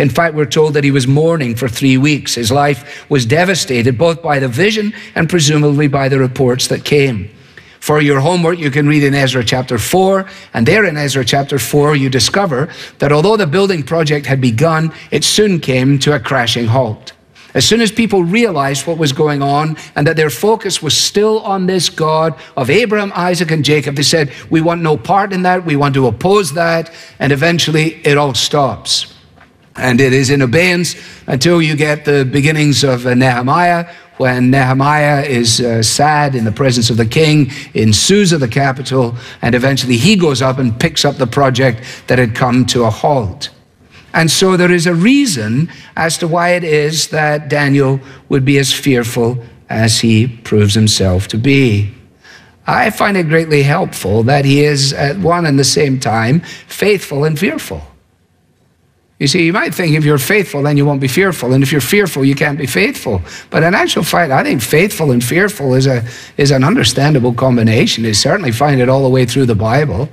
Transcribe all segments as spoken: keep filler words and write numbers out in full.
In fact, we're told that he was mourning for three weeks. His life was devastated both by the vision and presumably by the reports that came. For your homework, you can read in Ezra chapter four, and there in Ezra chapter four, you discover that although the building project had begun, it soon came to a crashing halt. As soon as people realized what was going on and that their focus was still on this God of Abraham, Isaac, and Jacob, they said, we want no part in that, we want to oppose that, and eventually it all stops. And it is in abeyance until you get the beginnings of Nehemiah, when Nehemiah is uh, sad in the presence of the king in Susa, the capital, and eventually he goes up and picks up the project that had come to a halt. And so there is a reason as to why it is that Daniel would be as fearful as he proves himself to be. I find it greatly helpful that he is at one and the same time faithful and fearful. You see, you might think if you're faithful, then you won't be fearful. And if you're fearful, you can't be faithful. But in actual fact, I think faithful and fearful is, a, is an understandable combination. You certainly find it all the way through the Bible.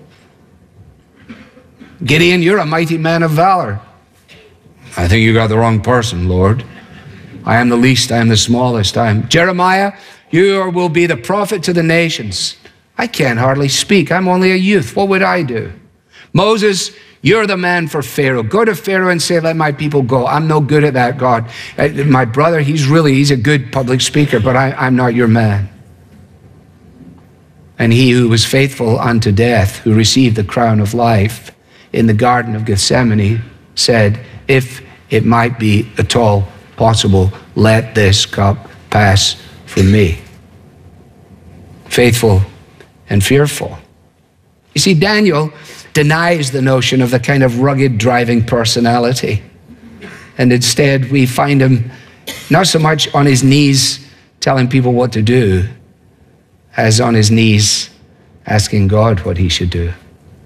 Gideon, you're a mighty man of valor. I think you got the wrong person, Lord. I am the least, I am the smallest. I am Jeremiah, you will be the prophet to the nations. I can't hardly speak. I'm only a youth. What would I do? Moses, you're the man for Pharaoh. Go to Pharaoh and say, let my people go. I'm no good at that, God. My brother, he's really, he's a good public speaker, but I, I'm not your man. And he who was faithful unto death, who received the crown of life in the Garden of Gethsemane, said, if it might be at all possible, let this cup pass from me. Faithful and fearful. You see, Daniel denies the notion of the kind of rugged driving personality. And instead, we find him not so much on his knees telling people what to do, as on his knees asking God what he should do.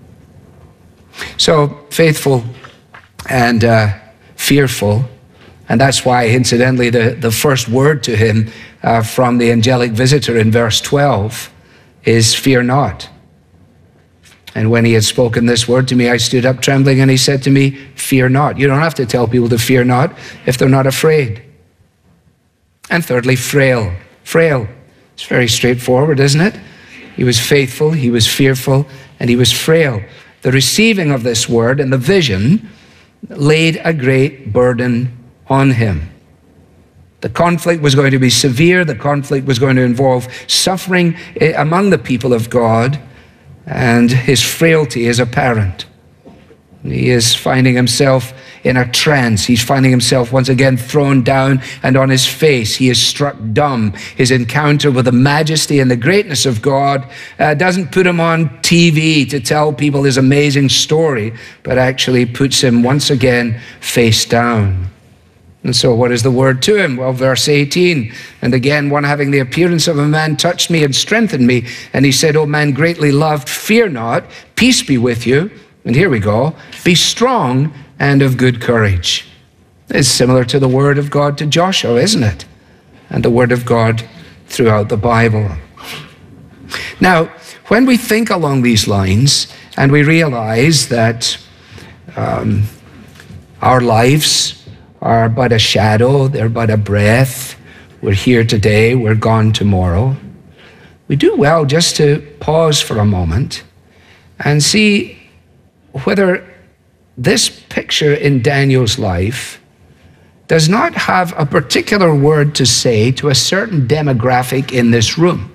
So, faithful and uh, fearful. And that's why, incidentally, the, the first word to him uh, from the angelic visitor in verse twelve is, fear not. And when he had spoken this word to me, I stood up trembling, and he said to me, fear not. You don't have to tell people to fear not if they're not afraid. And thirdly, frail. Frail. It's very straightforward, isn't it? He was faithful, he was fearful, and he was frail. The receiving of this word and the vision laid a great burden on him. The conflict was going to be severe. The conflict was going to involve suffering among the people of God, and his frailty is apparent. He is finding himself in a trance. He's finding himself once again thrown down, and on his face he is struck dumb. His encounter with the majesty and the greatness of God uh, doesn't put him on T V to tell people his amazing story, but actually puts him once again face down. And so what is the word to him? Well, verse eighteen, and again, one having the appearance of a man touched me and strengthened me. And he said, O man greatly loved, fear not, peace be with you. And here we go, be strong and of good courage. It's similar to the word of God to Joshua, isn't it? And the word of God throughout the Bible. Now, when we think along these lines and we realize that um, our lives are but a shadow, they're but a breath. We're here today, we're gone tomorrow. We do well just to pause for a moment and see whether this picture in Daniel's life does not have a particular word to say to a certain demographic in this room.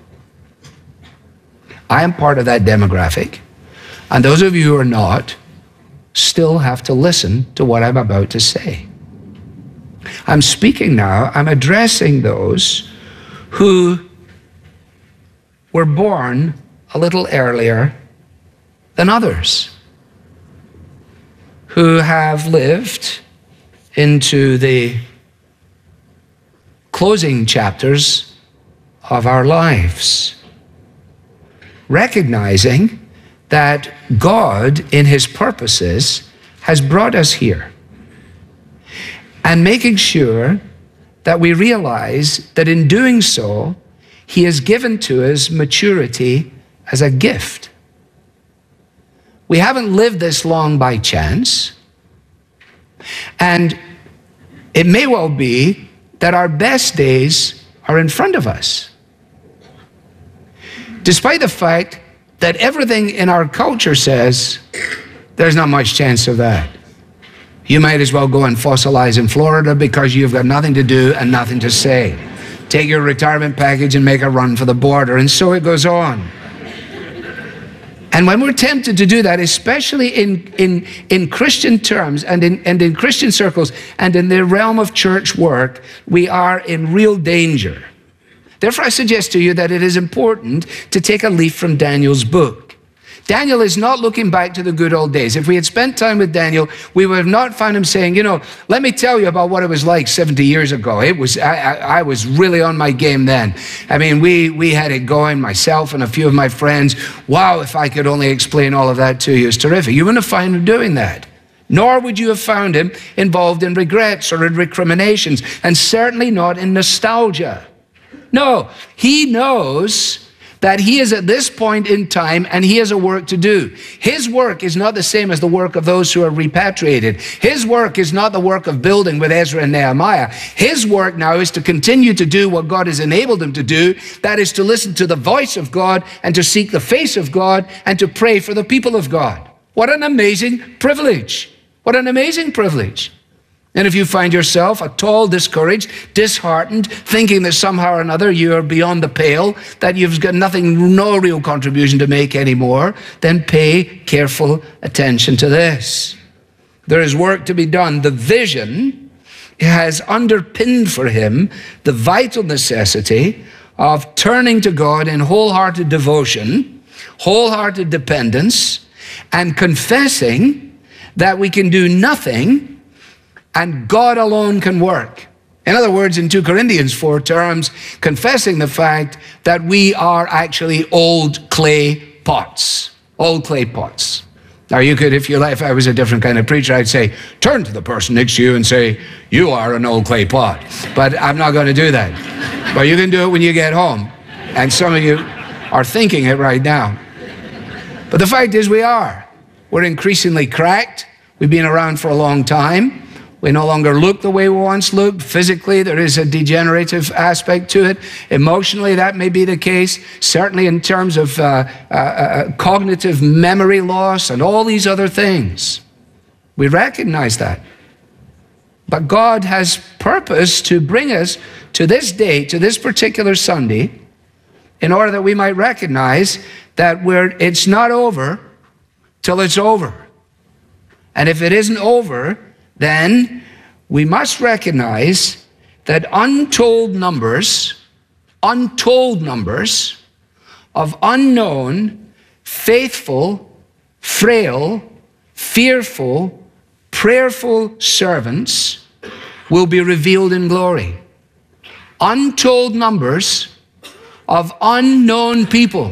I am part of that demographic, and those of you who are not still have to listen to what I'm about to say. I'm speaking now, I'm addressing those who were born a little earlier than others, who have lived into the closing chapters of our lives, recognizing that God, in his purposes, has brought us here, and making sure that we realize that in doing so, he has given to us maturity as a gift. We haven't lived this long by chance. And it may well be that our best days are in front of us. Despite the fact that everything in our culture says there's not much chance of that. You might as well go and fossilize in Florida because you've got nothing to do and nothing to say. Take your retirement package and make a run for the border, and so it goes on. And when we're tempted to do that, especially in, in, in Christian terms and in, and in Christian circles and in the realm of church work, we are in real danger. Therefore, I suggest to you that it is important to take a leaf from Daniel's book. Daniel is not looking back to the good old days. If we had spent time with Daniel, we would have not found him saying, you know, let me tell you about what it was like seventy years ago. It was, I, I, I was really on my game then. I mean, we, we had it going, myself and a few of my friends. Wow, if I could only explain all of that to you, it's terrific. You wouldn't have found him doing that. Nor would you have found him involved in regrets or in recriminations, and certainly not in nostalgia. No, he knows that he is at this point in time and he has a work to do. His work is not the same as the work of those who are repatriated. His work is not the work of building with Ezra and Nehemiah. His work now is to continue to do what God has enabled him to do. That is to listen to the voice of God and to seek the face of God and to pray for the people of God. What an amazing privilege. What an amazing privilege. And if you find yourself at all discouraged, disheartened, thinking that somehow or another you're beyond the pale, that you've got nothing, no real contribution to make anymore, then pay careful attention to this. There is work to be done. The vision has underpinned for him the vital necessity of turning to God in wholehearted devotion, wholehearted dependence, and confessing that we can do nothing and God alone can work. In other words, in two Corinthians four terms, confessing the fact that we are actually old clay pots. Old clay pots. Now you could, if you like, if I was a different kind of preacher, I'd say, turn to the person next to you and say, you are an old clay pot. But I'm not going to do that. But you can do it when you get home. And some of you are thinking it right now. But the fact is we are. We're increasingly cracked. We've been around for a long time. We no longer look the way we once looked. Physically, there is a degenerative aspect to it. Emotionally, that may be the case. Certainly in terms of uh, uh, uh, cognitive memory loss and all these other things. We recognize that. But God has purpose to bring us to this day, to this particular Sunday, in order that we might recognize that we're, it's not over till it's over. And if it isn't over, then we must recognize that untold numbers, untold numbers of unknown, faithful, frail, fearful, prayerful servants will be revealed in glory. Untold numbers of unknown people.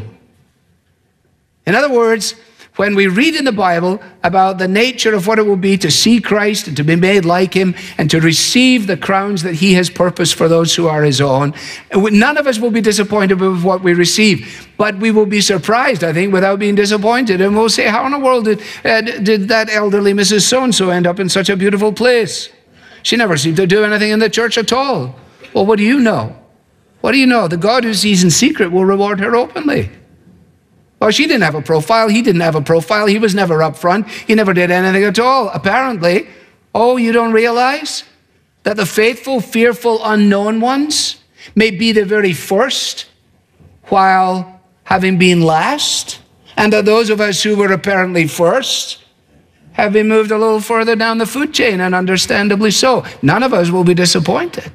In other words, when we read in the Bible about the nature of what it will be to see Christ and to be made like him and to receive the crowns that he has purposed for those who are his own, none of us will be disappointed with what we receive, but we will be surprised, I think, without being disappointed. And we'll say, how in the world did, uh, did that elderly Missus So-and-so end up in such a beautiful place? She never seemed to do anything in the church at all. Well, what do you know? What do you know? The God who sees in secret will reward her openly. Well, she didn't have a profile. He didn't have a profile. He was never up front. He never did anything at all. Apparently, oh, you don't realize that the faithful, fearful, unknown ones may be the very first while having been last, and that those of us who were apparently first have been moved a little further down the food chain, and understandably so. None of us will be disappointed.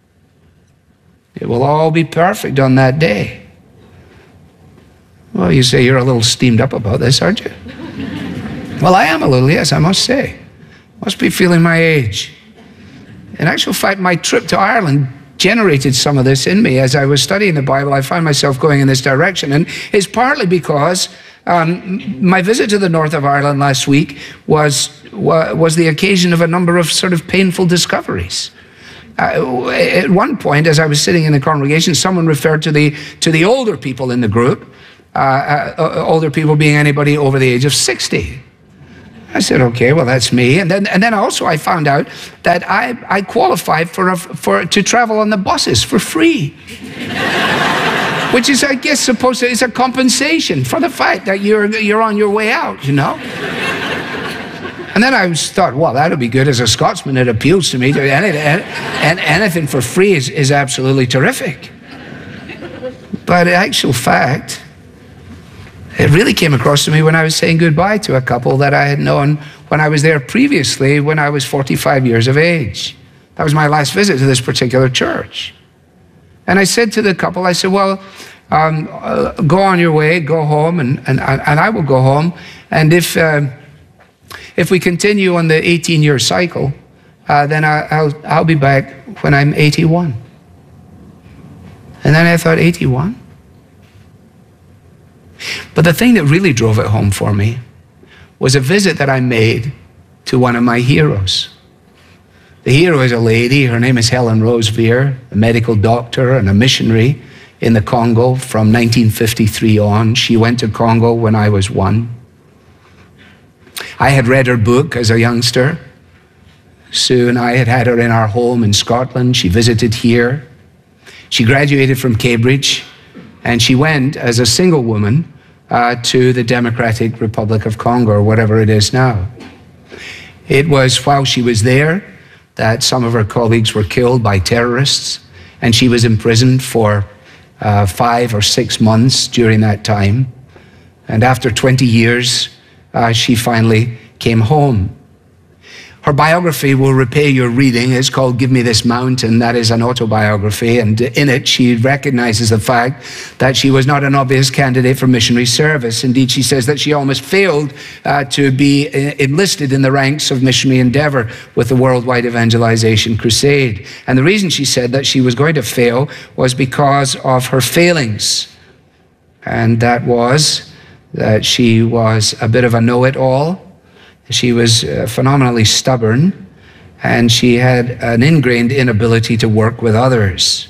It will all be perfect on that day. Well, you say you're a little steamed up about this, aren't you? Well, I am a little, yes, I must say. Must be feeling my age. In actual fact, my trip to Ireland generated some of this in me. As I was studying the Bible, I found myself going in this direction. And it's partly because um, my visit to the north of Ireland last week was, was the occasion of a number of sort of painful discoveries. Uh, at one point, as I was sitting in the congregation, someone referred to the, to the older people in the group. Uh, uh, older people being anybody over the age of sixty. I said, okay, well, that's me. And then, and then also I found out that I, I qualified for, a, for to travel on the buses for free. Which is, I guess, supposed to, it's a compensation for the fact that you're, you're on your way out, you know? And then I thought, well, that'll be good. As a Scotsman, it appeals to me. To, and, and anything for free is, is absolutely terrific. But in actual fact, it really came across to me when I was saying goodbye to a couple that I had known when I was there previously, when I was forty-five years of age. That was my last visit to this particular church. And I said to the couple, I said, well, um, uh, go on your way, go home, and, and, and I will go home. And if, uh, if we continue on the eighteen-year cycle, uh, then I, I'll, I'll be back when I'm eighty-one. And then I thought, eighty-one? But the thing that really drove it home for me was a visit that I made to one of my heroes. The hero is a lady. Her name is Helen Rose Veer, a medical doctor and a missionary in the Congo from nineteen fifty-three on. She went to Congo when I was one. I had read her book as a youngster. Sue and I had had her in our home in Scotland. She visited here. She graduated from Cambridge, and she went as a single woman uh, to the Democratic Republic of Congo, or whatever it is now. It was while she was there that some of her colleagues were killed by terrorists, and she was imprisoned for uh, five or six months during that time. And after twenty years, uh, she finally came home. Her biography will repay your reading. It's called Give Me This Mountain. That is an autobiography, and in it she recognizes the fact that she was not an obvious candidate for missionary service. Indeed, she says that she almost failed uh, to be enlisted in the ranks of missionary endeavor with the Worldwide Evangelization Crusade. And the reason she said that she was going to fail was because of her failings. And that was that she was a bit of a know-it-all. She was uh, phenomenally stubborn, and she had an ingrained inability to work with others.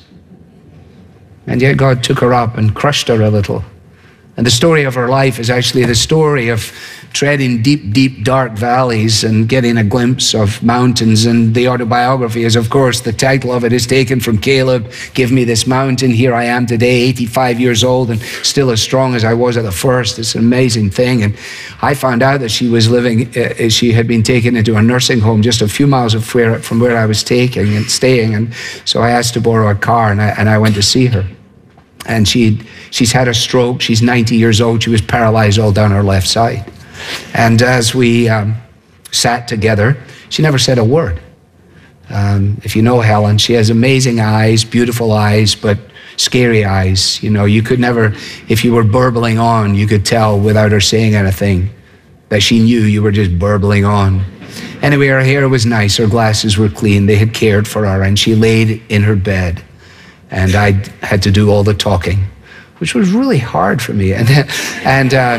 And yet God took her up and crushed her a little. And the story of her life is actually the story of treading deep, deep, dark valleys and getting a glimpse of mountains. And the autobiography is, of course, the title of it is taken from Caleb, Give Me This Mountain. Here I am today, eighty-five years old, and still as strong as I was at the first. It's an amazing thing. And I found out that she was living, uh, she had been taken into a nursing home just a few miles of where, from where I was taking and staying. And so I asked to borrow a car, and I, and I went to see her. And she'd, she's had a stroke. She's ninety years old. She was paralyzed all down her left side. And as we um, sat together, she never said a word. Um, if you know Helen, she has amazing eyes, beautiful eyes, but scary eyes. You know, you could never, if you were burbling on, you could tell without her saying anything that she knew you were just burbling on. Anyway, her hair was nice. Her glasses were clean. They had cared for her, and she laid in her bed. And I had to do all the talking, which was really hard for me. And and uh,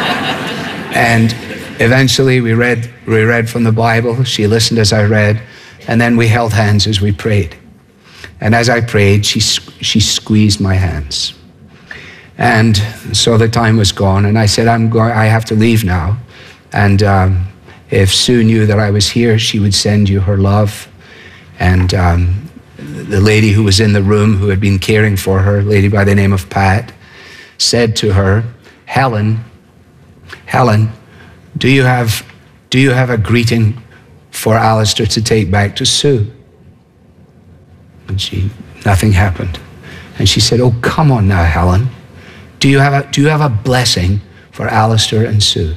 and eventually we read we read from the Bible. She listened as I read, and then we held hands as we prayed. And as I prayed, she she squeezed my hands. And so the time was gone, and I said, "I'm going. I have to leave now." And um, if Sue knew that I was here, she would send you her love. And um, the lady who was in the room, who had been caring for her, a lady by the name of Pat, said to her, Helen, Helen, do you have, do you have a greeting for Alistair to take back to Sue? And she, nothing happened. And she said, oh, come on now, Helen. Do you have a, do you have a blessing for Alistair and Sue?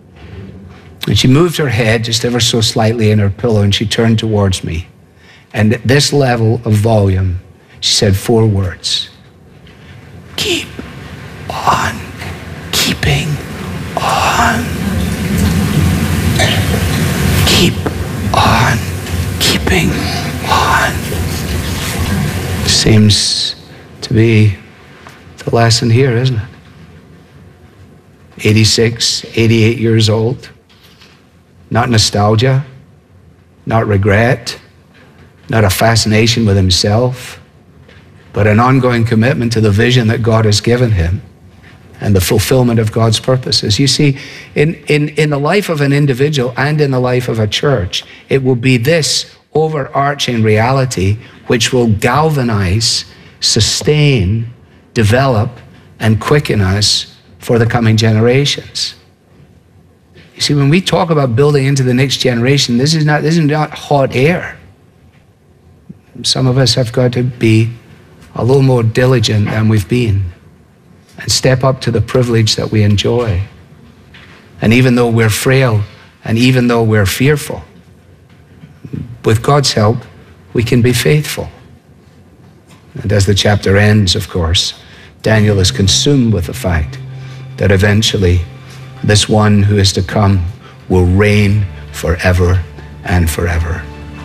And she moved her head just ever so slightly in her pillow, and she turned towards me. And at this level of volume, she said four words. Keep on keeping on. Keep on keeping on. Seems to be the lesson here, isn't it? eighty-six, eighty-eight years old. Not nostalgia, not regret, not a fascination with himself, but an ongoing commitment to the vision that God has given him and the fulfillment of God's purposes. You see, in, in, in the life of an individual and in the life of a church, it will be this overarching reality which will galvanize, sustain, develop, and quicken us for the coming generations. You see, when we talk about building into the next generation, this is not, this is not hot air. Some of us have got to be a little more diligent than we've been and step up to the privilege that we enjoy. And even though we're frail and even though we're fearful, with God's help, we can be faithful. And as the chapter ends, of course, Daniel is consumed with the fact that eventually this one who is to come will reign forever and forever.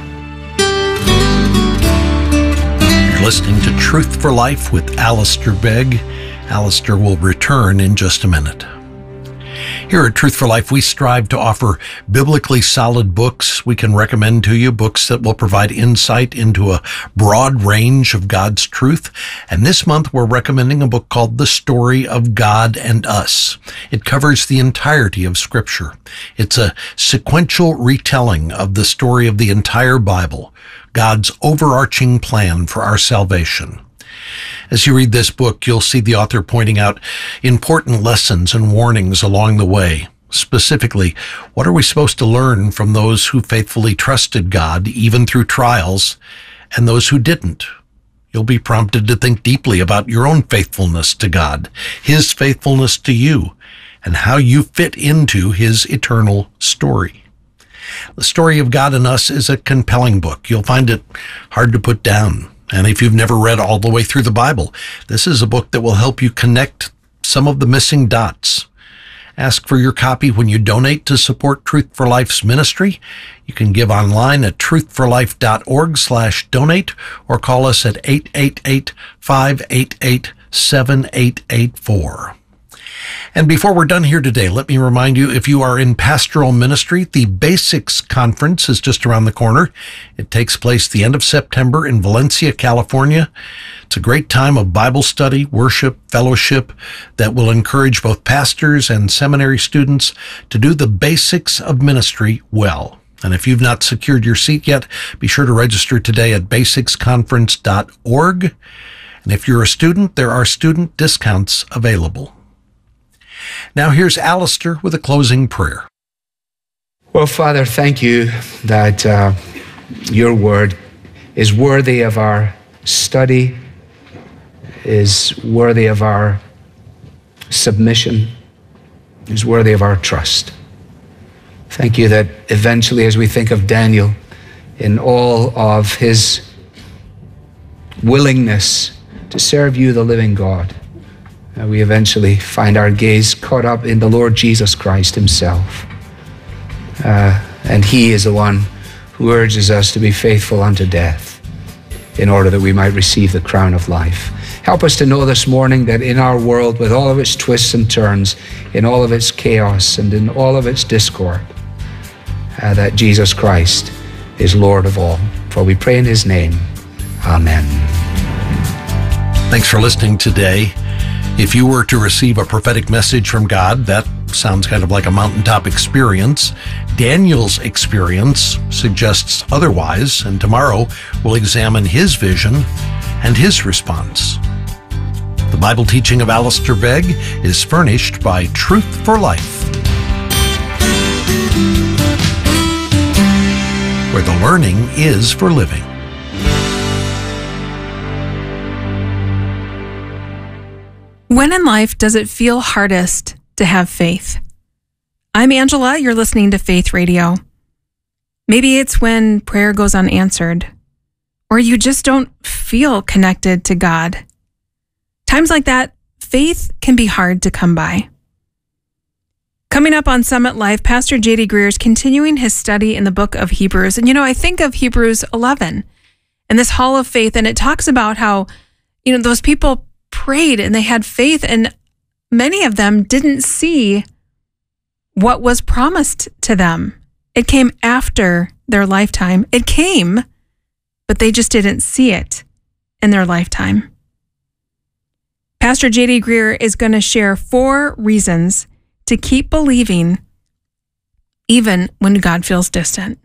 You're listening to Truth for Life with Alistair Begg. Alistair will return in just a minute. Here at Truth for Life, we strive to offer biblically solid books we can recommend to you, books that will provide insight into a broad range of God's truth. And this month, we're recommending a book called The Story of God and Us. It covers the entirety of Scripture. It's a sequential retelling of the story of the entire Bible, God's overarching plan for our salvation. As you read this book, you'll see the author pointing out important lessons and warnings along the way. Specifically, what are we supposed to learn from those who faithfully trusted God, even through trials, and those who didn't? You'll be prompted to think deeply about your own faithfulness to God, His faithfulness to you, and how you fit into His eternal story. The Story of God and Us is a compelling book. You'll find it hard to put down. And if you've never read all the way through the Bible, this is a book that will help you connect some of the missing dots. Ask for your copy when you donate to support Truth for Life's ministry. You can give online at truthforlife.org slash donate or call us at eight eight eight, five eight eight, seven eight eight four. And before we're done here today, let me remind you, if you are in pastoral ministry, the Basics Conference is just around the corner. It takes place the end of September in Valencia, California. It's a great time of Bible study, worship, fellowship that will encourage both pastors and seminary students to do the basics of ministry well. And if you've not secured your seat yet, be sure to register today at basics conference dot org. And if you're a student, there are student discounts available. Now here's Alistair with a closing prayer. Well, Father, thank you that uh, your word is worthy of our study, is worthy of our submission, is worthy of our trust. Thank you that eventually, as we think of Daniel, in all of his willingness to serve you, the living God, Uh, we eventually find our gaze caught up in the Lord Jesus Christ himself. Uh, and he is the one who urges us to be faithful unto death in order that we might receive the crown of life. Help us to know this morning that in our world, with all of its twists and turns, in all of its chaos and in all of its discord, uh, that Jesus Christ is Lord of all. For we pray in his name. Amen. Thanks for listening today. If you were to receive a prophetic message from God, that sounds kind of like a mountaintop experience. Daniel's experience suggests otherwise, and tomorrow we'll examine his vision and his response. The Bible teaching of Alistair Begg is furnished by Truth for Life, where the learning is for living. When in life does it feel hardest to have faith? I'm Angela, you're listening to Faith Radio. Maybe it's when prayer goes unanswered, or you just don't feel connected to God. Times like that, faith can be hard to come by. Coming up on Summit Life, Pastor J D Greer is continuing his study in the book of Hebrews. And you know, I think of Hebrews eleven and this hall of faith, and it talks about how, you know, those people prayed and they had faith, and many of them didn't see what was promised to them. It came after their lifetime. It came, but they just didn't see it in their lifetime. Pastor J D Greear is going to share four reasons to keep believing even when God feels distant.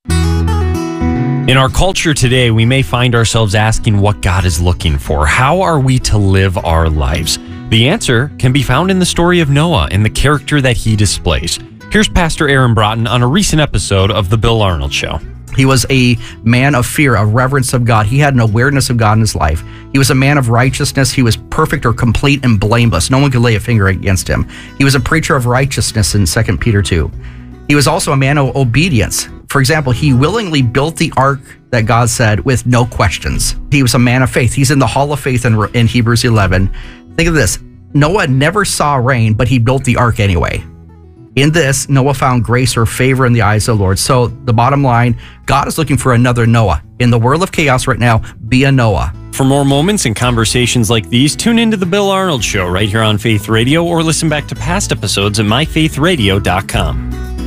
In our culture today, we may find ourselves asking what God is looking for. How are we to live our lives? The answer can be found in the story of Noah and the character that he displays. Here's Pastor Aaron Broughton on a recent episode of The Bill Arnold Show. He was a man of fear, a reverence of God. He had an awareness of God in his life. He was a man of righteousness. He was perfect or complete and blameless. No one could lay a finger against him. He was a preacher of righteousness in Second Peter two. He was also a man of obedience. For example, he willingly built the ark that God said with no questions. He was a man of faith. He's in the Hall of Faith in, in Hebrews eleven. Think of this. Noah never saw rain, but he built the ark anyway. In this, Noah found grace or favor in the eyes of the Lord. So the bottom line, God is looking for another Noah. In the world of chaos right now, be a Noah. For more moments and conversations like these, tune into The Bill Arnold Show right here on Faith Radio, or listen back to past episodes at my faith radio dot com.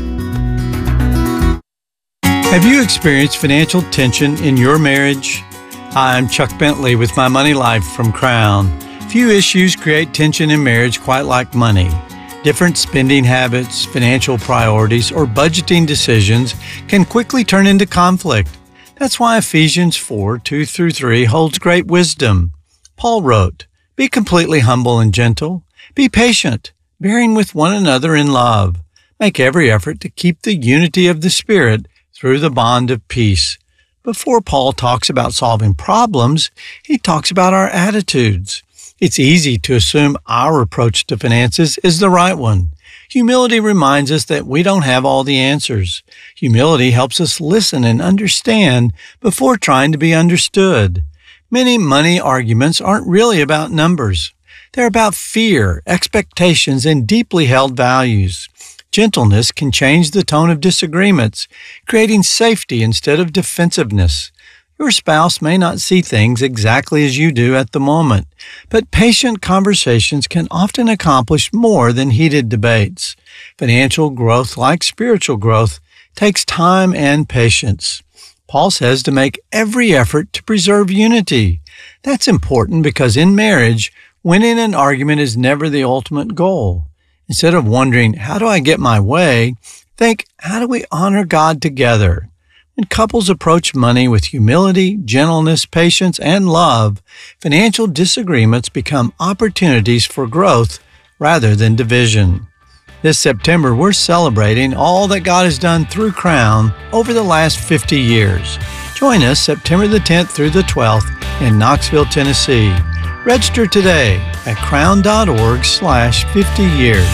Have you experienced financial tension in your marriage? Hi, I'm Chuck Bentley with My Money Life from Crown. Few issues create tension in marriage quite like money. Different spending habits, financial priorities, or budgeting decisions can quickly turn into conflict. That's why Ephesians four, two through three holds great wisdom. Paul wrote, "Be completely humble and gentle. Be patient, bearing with one another in love. Make every effort to keep the unity of the Spirit through the bond of peace." Before Paul talks about solving problems, he talks about our attitudes. It's easy to assume our approach to finances is the right one. Humility reminds us that we don't have all the answers. Humility helps us listen and understand before trying to be understood. Many money arguments aren't really about numbers. They're about fear, expectations, and deeply held values. Gentleness can change the tone of disagreements, creating safety instead of defensiveness. Your spouse may not see things exactly as you do at the moment, but patient conversations can often accomplish more than heated debates. Financial growth, like spiritual growth, takes time and patience. Paul says to make every effort to preserve unity. That's important because in marriage, winning an argument is never the ultimate goal. Instead of wondering, how do I get my way? Think, how do we honor God together? When couples approach money with humility, gentleness, patience, and love, financial disagreements become opportunities for growth rather than division. This September, we're celebrating all that God has done through Crown over the last fifty years. Join us September the tenth through the twelfth in Knoxville, Tennessee. Register today at crown.org slash 50 years.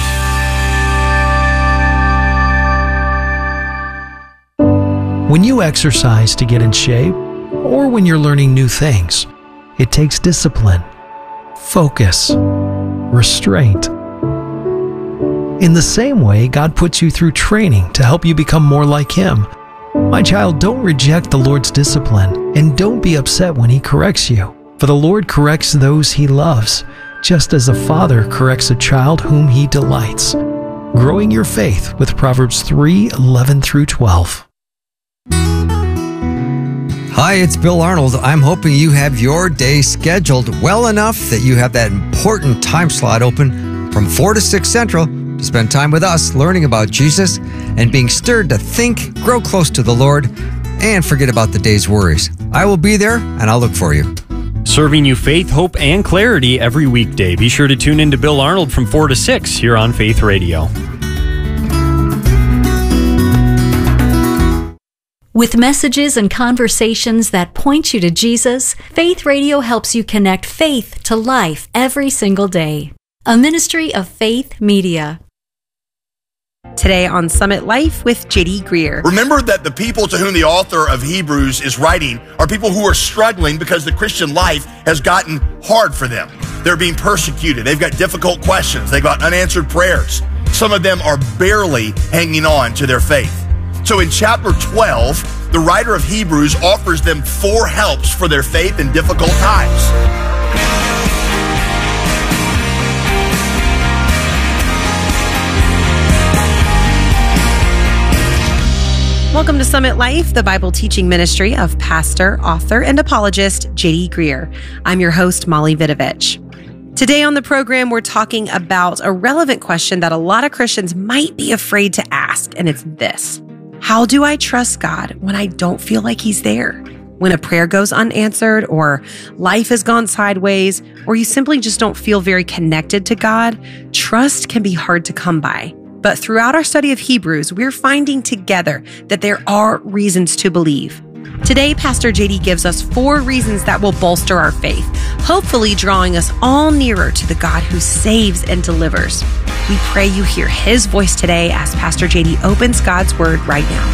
When you exercise to get in shape, or when you're learning new things, it takes discipline, focus, restraint. In the same way, God puts you through training to help you become more like Him. My child, don't reject the Lord's discipline, and don't be upset when He corrects you. For the Lord corrects those He loves, just as a father corrects a child whom He delights. Growing your faith with Proverbs three, eleven through twelve. Hi, it's Bill Arnold. I'm hoping you have your day scheduled well enough that you have that important time slot open from four to six Central to spend time with us learning about Jesus and being stirred to think, grow close to the Lord, and forget about the day's worries. I will be there, and I'll look for you. Serving you faith, hope, and clarity every weekday. Be sure to tune in to Bill Arnold from four to six here on Faith Radio. With messages and conversations that point you to Jesus, Faith Radio helps you connect faith to life every single day. A ministry of Faith Media. Today on Summit Life with J D Greear. Remember that the people to whom the author of Hebrews is writing are people who are struggling because the Christian life has gotten hard for them. They're being persecuted. They've got difficult questions. They've got unanswered prayers. Some of them are barely hanging on to their faith. So in chapter twelve, the writer of Hebrews offers them four helps for their faith in difficult times. Welcome to Summit Life, the Bible teaching ministry of pastor, author, and apologist J D Greear. I'm your host, Molly Vidovich. Today on the program, we're talking about a relevant question that a lot of Christians might be afraid to ask, and it's this. How do I trust God when I don't feel like He's there? When a prayer goes unanswered, or life has gone sideways, or you simply just don't feel very connected to God, trust can be hard to come by. But throughout our study of Hebrews, we're finding together that there are reasons to believe. Today, Pastor J D gives us four reasons that will bolster our faith, hopefully drawing us all nearer to the God who saves and delivers. We pray you hear His voice today as Pastor J D opens God's Word right now.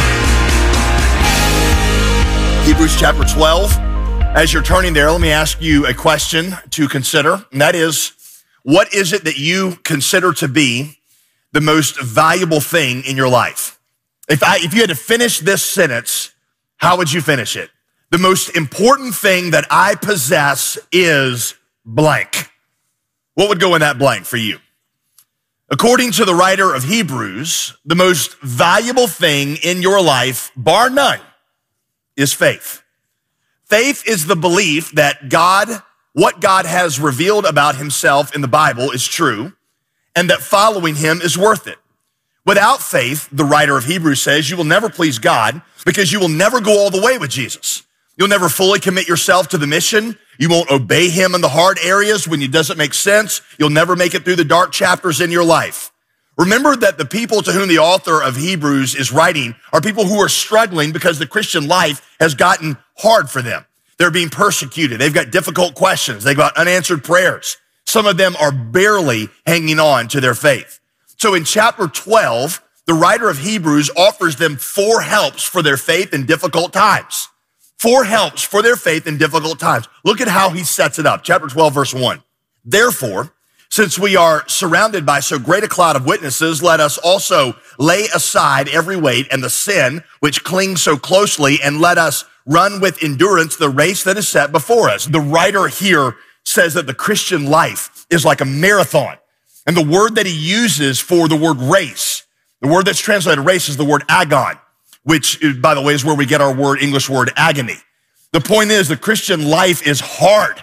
Hebrews chapter twelve. As you're turning there, let me ask you a question to consider, and that is, what is it that you consider to be the most valuable thing in your life? If I, if you had to finish this sentence, how would you finish it? The most important thing that I possess is blank. What would go in that blank for you? According to the writer of Hebrews, the most valuable thing in your life, bar none, is faith. Faith is the belief that God, what God has revealed about Himself in the Bible is true, and that following Him is worth it. Without faith, the writer of Hebrews says, you will never please God because you will never go all the way with Jesus. You'll never fully commit yourself to the mission. You won't obey Him in the hard areas when it doesn't make sense. You'll never make it through the dark chapters in your life. Remember that the people to whom the author of Hebrews is writing are people who are struggling because the Christian life has gotten hard for them. They're being persecuted. They've got difficult questions. They've got unanswered prayers. Some of them are barely hanging on to their faith. So in chapter twelve, the writer of Hebrews offers them four helps for their faith in difficult times. Four helps for their faith in difficult times. Look at how he sets it up. Chapter twelve, verse one. Therefore, since we are surrounded by so great a cloud of witnesses, let us also lay aside every weight and the sin which clings so closely, and let us run with endurance the race that is set before us. The writer here says that the Christian life is like a marathon. And the word that he uses for the word race, the word that's translated race is the word agon, which, by the way, is where we get our word, English word agony. The point is the Christian life is hard.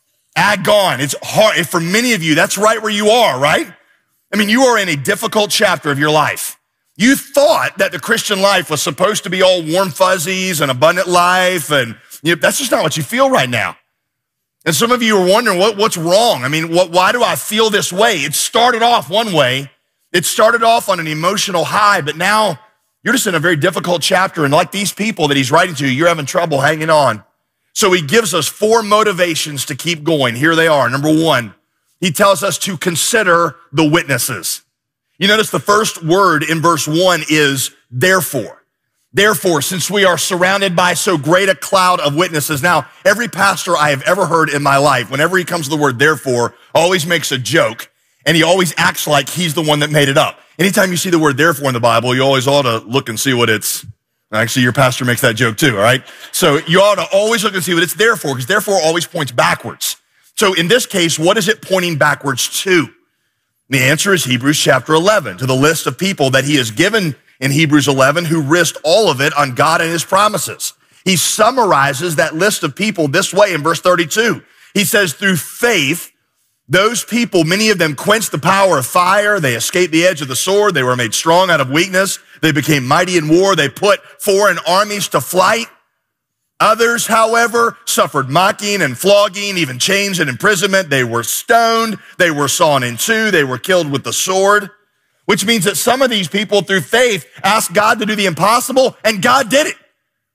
Agon, it's hard. For many of you, that's right where you are, right? I mean, you are in a difficult chapter of your life. You thought that the Christian life was supposed to be all warm fuzzies and abundant life, and you know, that's just not what you feel right now. And some of you are wondering, what, what's wrong? I mean, what, why do I feel this way? It started off one way. It started off on an emotional high, but now you're just in a very difficult chapter. And like these people that he's writing to, you're having trouble hanging on. So he gives us four motivations to keep going. Here they are. Number one, he tells us to consider the witnesses. You notice the first word in verse one is therefore. Therefore, since we are surrounded by so great a cloud of witnesses. Now, every pastor I have ever heard in my life, whenever he comes to the word therefore, always makes a joke, and he always acts like he's the one that made it up. Anytime you see the word therefore in the Bible, you always ought to look and see what it's, actually your pastor makes that joke too, all right? So you ought to always look and see what it's there for, because therefore always points backwards. So in this case, what is it pointing backwards to? The answer is Hebrews chapter eleven, to the list of people that he has given in Hebrews eleven who risked all of it on God and his promises. He summarizes that list of people this way in verse thirty-two. He says, through faith, those people, many of them quenched the power of fire. They escaped the edge of the sword. They were made strong out of weakness. They became mighty in war. They put foreign armies to flight. Others, however, suffered mocking and flogging, even chains and imprisonment. They were stoned. They were sawn in two. They were killed with the sword, which means that some of these people through faith asked God to do the impossible, and God did it.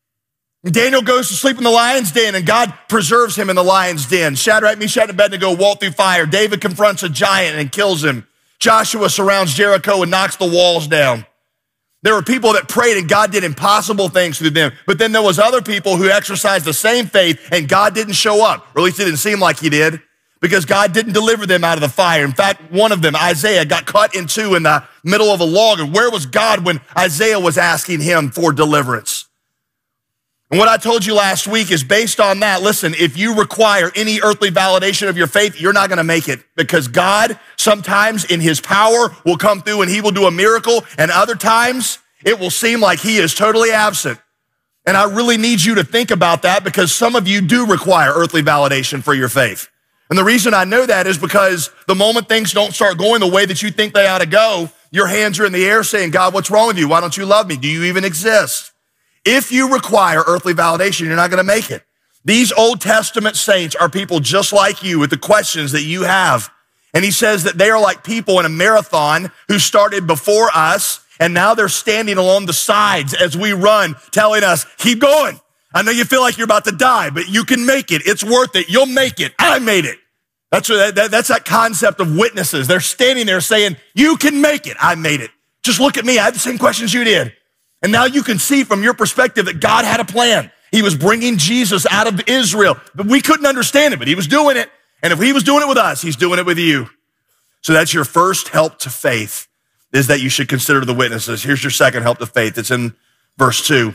Daniel goes to sleep in the lion's den, and God preserves him in the lion's den. Shadrach, Meshach, and Abednego walk through fire. David confronts a giant and kills him. Joshua surrounds Jericho and knocks the walls down. There were people that prayed and God did impossible things through them. But then there was other people who exercised the same faith and God didn't show up, or at least it didn't seem like he did, because God didn't deliver them out of the fire. In fact, one of them, Isaiah, got cut in two in the middle of a log. And where was God when Isaiah was asking him for deliverance? And what I told you last week is based on that. Listen, if you require any earthly validation of your faith, you're not going to make it, because God sometimes in his power will come through and he will do a miracle, and other times it will seem like he is totally absent. And I really need you to think about that, because some of you do require earthly validation for your faith. And the reason I know that is because the moment things don't start going the way that you think they ought to go, your hands are in the air saying, God, what's wrong with you? Why don't you love me? Do you even exist? If you require earthly validation, you're not going to make it. These Old Testament saints are people just like you with the questions that you have. And he says that they are like people in a marathon who started before us, and now they're standing along the sides as we run, telling us, keep going. I know you feel like you're about to die, but you can make it. It's worth it. You'll make it. I made it. That's that, that, that's that concept of witnesses. They're standing there saying, you can make it. I made it. Just look at me. I had the same questions you did. And now you can see from your perspective that God had a plan. He was bringing Jesus out of Israel, but we couldn't understand it, but he was doing it. And if he was doing it with us, he's doing it with you. So that's your first help to faith, is that you should consider the witnesses. Here's your second help to faith. It's in verse two.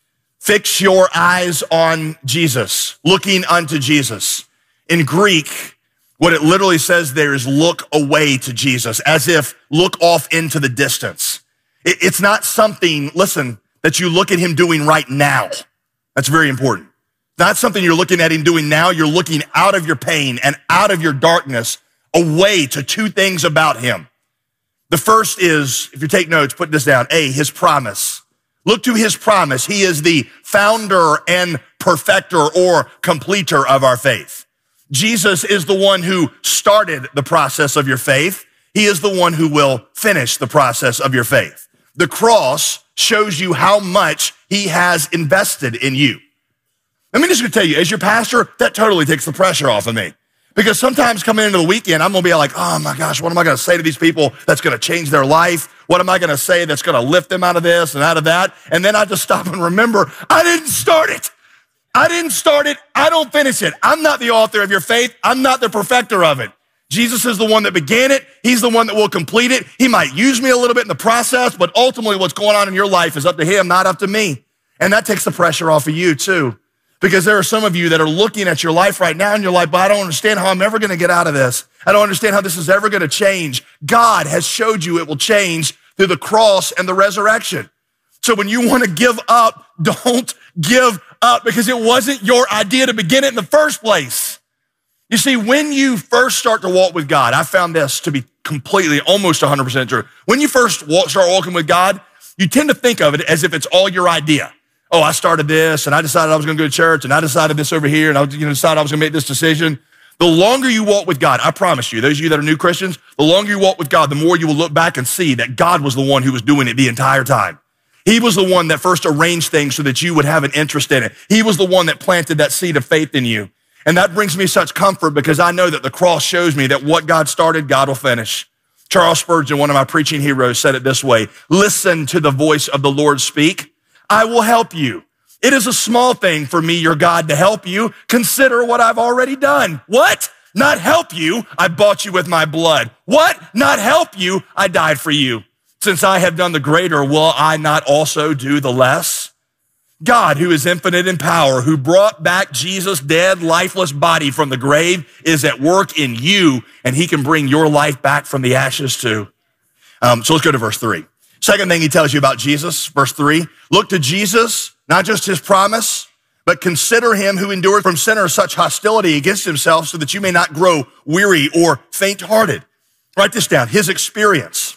Fix your eyes on Jesus, looking unto Jesus. In Greek, what it literally says there is look away to Jesus, as if look off into the distance. It's not something, listen, that you look at him doing right now. That's very important. Not something you're looking at him doing now. You're looking out of your pain and out of your darkness away to two things about him. The first is, if you take notes, put this down. A, his promise. Look to his promise. He is the founder and perfecter or completer of our faith. Jesus is the one who started the process of your faith. He is the one who will finish the process of your faith. The cross shows you how much he has invested in you. Let me just tell you, as your pastor, that totally takes the pressure off of me. Because sometimes coming into the weekend, I'm going to be like, oh my gosh, what am I going to say to these people that's going to change their life? What am I going to say that's going to lift them out of this and out of that? And then I just stop and remember, I didn't start it. I didn't start it. I don't finish it. I'm not the author of your faith. I'm not the perfecter of it. Jesus is the one that began it. He's the one that will complete it. He might use me a little bit in the process, but ultimately what's going on in your life is up to him, not up to me. And that takes the pressure off of you too. Because there are some of you that are looking at your life right now and you're like, but I don't understand how I'm ever going to get out of this. I don't understand how this is ever going to change. God has showed you it will change through the cross and the resurrection. So when you want to give up, don't give up, because it wasn't your idea to begin it in the first place. You see, when you first start to walk with God, I found this to be completely, almost one hundred percent true. When you first walk, start walking with God, you tend to think of it as if it's all your idea. Oh, I started this, and I decided I was going to go to church, and I decided this over here, and I you know, decided I was going to make this decision. The longer you walk with God, I promise you, those of you that are new Christians, the longer you walk with God, the more you will look back and see that God was the one who was doing it the entire time. He was the one that first arranged things so that you would have an interest in it. He was the one that planted that seed of faith in you. And that brings me such comfort, because I know that the cross shows me that what God started, God will finish. Charles Spurgeon, one of my preaching heroes, said it this way: listen to the voice of the Lord speak. I will help you. It is a small thing for me, your God, to help you. Consider what I've already done. What? Not help you. I bought you with my blood. What? Not help you. I died for you. Since I have done the greater, will I not also do the less? God, who is infinite in power, who brought back Jesus' dead, lifeless body from the grave, is at work in you, and he can bring your life back from the ashes too. Um, so let's go to verse three. Second thing he tells you about Jesus, verse three, look to Jesus, not just his promise, but consider him who endured from sinners such hostility against himself, so that you may not grow weary or faint-hearted. Write this down, his experience.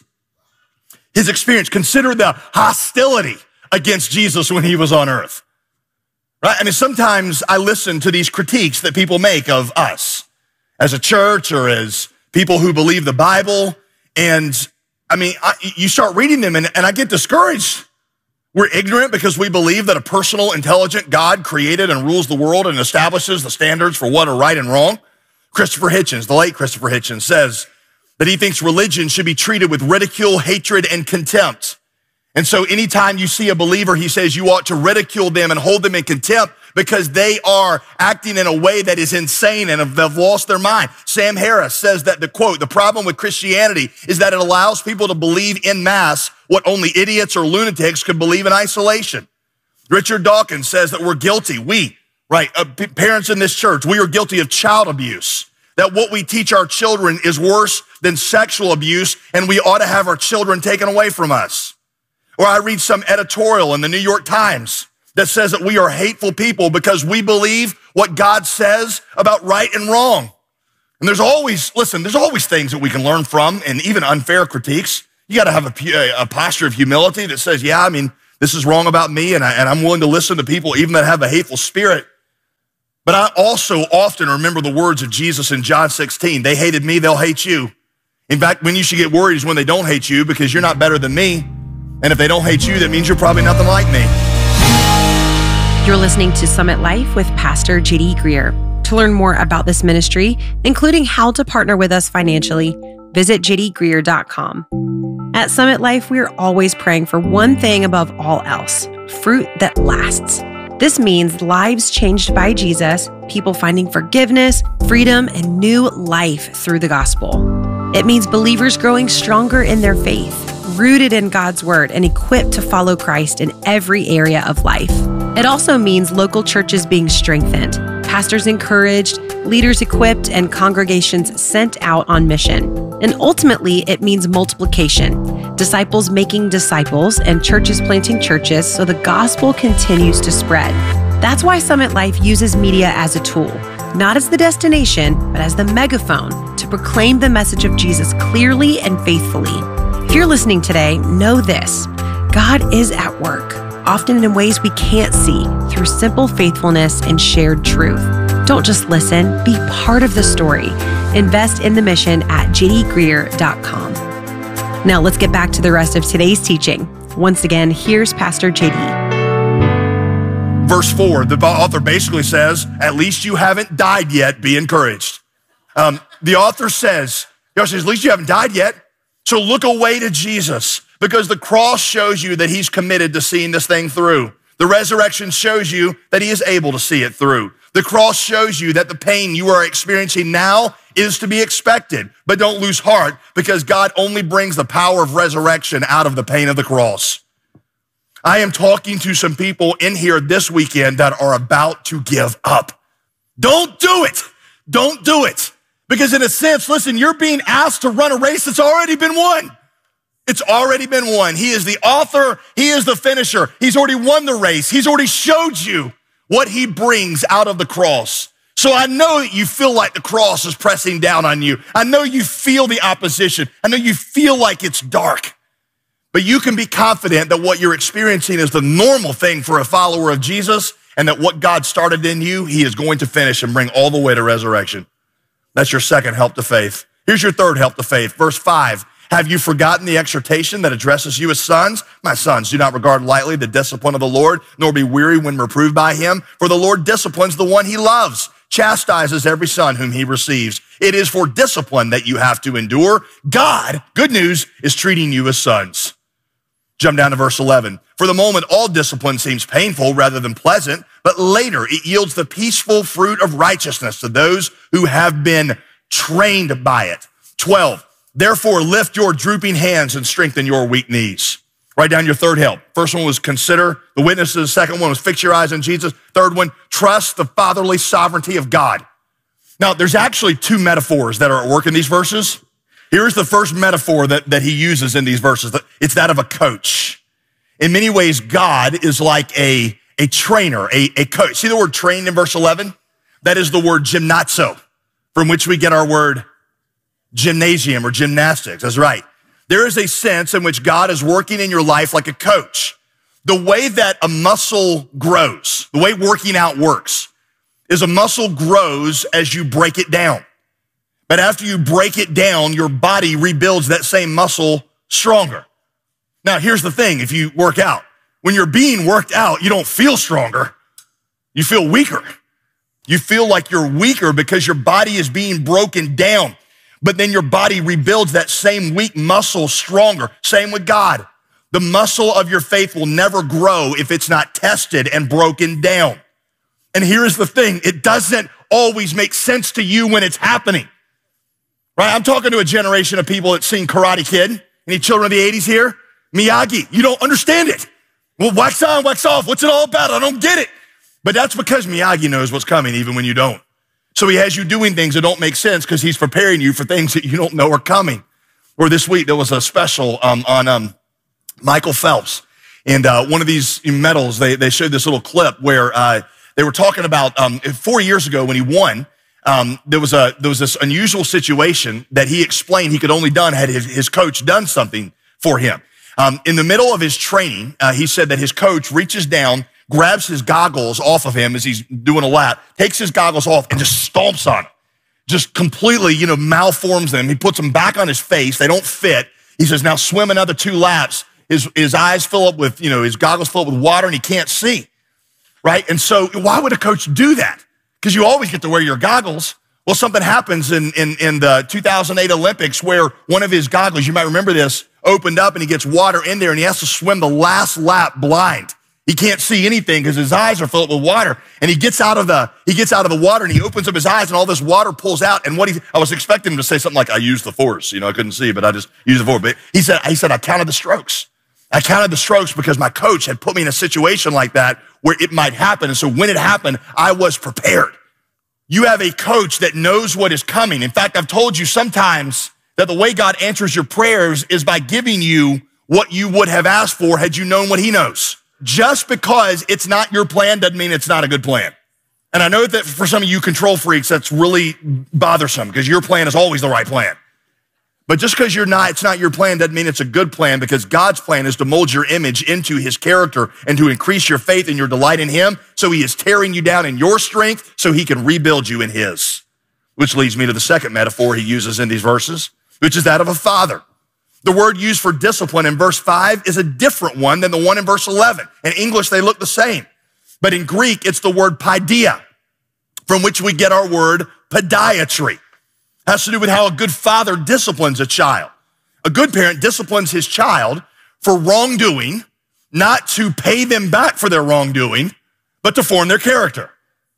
His experience. Consider the hostility against Jesus when he was on earth. Right? I mean, sometimes I listen to these critiques that people make of us as a church or as people who believe the Bible, and I mean, I, you start reading them and, and I get discouraged. We're ignorant because we believe that a personal, intelligent God created and rules the world and establishes the standards for what are right and wrong. Christopher Hitchens, the late Christopher Hitchens, says that he thinks religion should be treated with ridicule, hatred, and contempt. And so anytime you see a believer, he says you ought to ridicule them and hold them in contempt, because they are acting in a way that is insane and have lost their mind. Sam Harris says that the quote, the problem with Christianity is that it allows people to believe in mass what only idiots or lunatics could believe in isolation. Richard Dawkins says that we're guilty, we, right, uh, parents in this church, we are guilty of child abuse, that what we teach our children is worse than sexual abuse, and we ought to have our children taken away from us. Or I read some editorial in the New York Times that says that we are hateful people because we believe what God says about right and wrong. And there's always, listen, there's always things that we can learn from and even unfair critiques. You got to have a, a posture of humility that says, yeah, I mean, this is wrong about me, and, I, and I'm willing to listen to people even that have a hateful spirit. But I also often remember the words of Jesus in John sixteen. They hated me, they'll hate you. In fact, when you should get worried is when they don't hate you, because you're not better than me. And if they don't hate you, that means you're probably nothing like me. You're listening to Summit Life with Pastor J D Greer. To learn more about this ministry, including how to partner with us financially, visit j d greer dot com. At Summit Life, we are always praying for one thing above all else: fruit that lasts. This means lives changed by Jesus, people finding forgiveness, freedom, and new life through the gospel. It means believers growing stronger in their faith, rooted in God's word, and equipped to follow Christ in every area of life. It also means local churches being strengthened, pastors encouraged, leaders equipped, and congregations sent out on mission. And ultimately, it means multiplication, disciples making disciples, and churches planting churches so the gospel continues to spread. That's why Summit Life uses media as a tool, not as the destination, but as the megaphone to proclaim the message of Jesus clearly and faithfully. If you're listening today, know this: God is at work, often in ways we can't see, through simple faithfulness and shared truth. Don't just listen, be part of the story. Invest in the mission at j d greer dot com. Now let's get back to the rest of today's teaching. Once again, here's Pastor J D. Verse four, the author basically says, at least you haven't died yet, be encouraged. Um, the author says, he says, at least you haven't died yet, so look away to Jesus, because the cross shows you that he's committed to seeing this thing through. The resurrection shows you that he is able to see it through. The cross shows you that the pain you are experiencing now is to be expected, but don't lose heart, because God only brings the power of resurrection out of the pain of the cross. I am talking to some people in here this weekend that are about to give up. Don't do it. Don't do it. Because in a sense, listen, you're being asked to run a race that's already been won. It's already been won. He is the author. He is the finisher. He's already won the race. He's already showed you what he brings out of the cross. So I know that you feel like the cross is pressing down on you. I know you feel the opposition. I know you feel like it's dark. But you can be confident that what you're experiencing is the normal thing for a follower of Jesus, and that what God started in you, he is going to finish and bring all the way to resurrection. That's your second help to faith. Here's your third help to faith. Verse five, have you forgotten the exhortation that addresses you as sons? My sons, do not regard lightly the discipline of the Lord, nor be weary when reproved by him. For the Lord disciplines the one he loves, chastises every son whom he receives. It is for discipline that you have to endure. God, good news, is treating you as sons. Jump down to verse eleven. For the moment, all discipline seems painful rather than pleasant, but later it yields the peaceful fruit of righteousness to those who have been trained by it. twelve. Therefore, lift your drooping hands and strengthen your weak knees. Write down your third help. First one was consider the witnesses. Second one was fix your eyes on Jesus. Third one, trust the fatherly sovereignty of God. Now, there's actually two metaphors that are at work in these verses. Here's the first metaphor that, that he uses in these verses. It's that of a coach. In many ways, God is like a, a trainer, a, a coach. See the word trained in verse eleven? That is the word gymnazo, from which we get our word gymnasium or gymnastics. That's right. There is a sense in which God is working in your life like a coach. The way that a muscle grows, the way working out works, is a muscle grows as you break it down. But after you break it down, your body rebuilds that same muscle stronger. Now, here's the thing. If you work out, when you're being worked out, you don't feel stronger. You feel weaker. You feel like you're weaker because your body is being broken down. But then your body rebuilds that same weak muscle stronger. Same with God. The muscle of your faith will never grow if it's not tested and broken down. And here's the thing. It doesn't always make sense to you when it's happening. Right? I'm talking to a generation of people that's seen Karate Kid. Any children of the eighties here? Miyagi, you don't understand it. Well, wax on, wax off. What's it all about? I don't get it. But that's because Miyagi knows what's coming even when you don't. So he has you doing things that don't make sense because he's preparing you for things that you don't know are coming. Or this week, there was a special um, on um, Michael Phelps. And uh, one of these medals, they, they showed this little clip where uh, they were talking about um, four years ago when he won, um, there was a there was this unusual situation that he explained he could only done had his, his coach done something for him. Um, in the middle of his training, uh, he said that his coach reaches down, grabs his goggles off of him as he's doing a lap, takes his goggles off and just stomps on him. Just completely, you know, malforms them. He puts them back on his face. They don't fit. He says, now swim another two laps. His, his eyes fill up with, you know, his goggles fill up with water and he can't see, right? And so why would a coach do that? Because you always get to wear your goggles. Well, something happens in, in, in the two thousand eight Olympics where one of his goggles, you might remember this, opened up and he gets water in there and he has to swim the last lap blind. He can't see anything because his eyes are filled with water. And he gets out of the, he gets out of the water and he opens up his eyes and all this water pulls out. And what he, I was expecting him to say something like, I used the force. You know, I couldn't see, but I just used the force. But he said, he said, I counted the strokes. I counted the strokes because my coach had put me in a situation like that where it might happen. And so when it happened, I was prepared. You have a coach that knows what is coming. In fact, I've told you sometimes that the way God answers your prayers is by giving you what you would have asked for had you known what he knows. Just because it's not your plan doesn't mean it's not a good plan. And I know that for some of you control freaks, that's really bothersome because your plan is always the right plan. But just because you're not, it's not your plan doesn't mean it's a good plan, because God's plan is to mold your image into his character and to increase your faith and your delight in him. So he is tearing you down in your strength so he can rebuild you in his. Which leads me to the second metaphor he uses in these verses, which is that of a father. The word used for discipline in verse five is a different one than the one in verse eleven. In English, they look the same. But in Greek, it's the word paideia, from which we get our word podiatry. It has to do with how a good father disciplines a child. A good parent disciplines his child for wrongdoing, not to pay them back for their wrongdoing, but to form their character.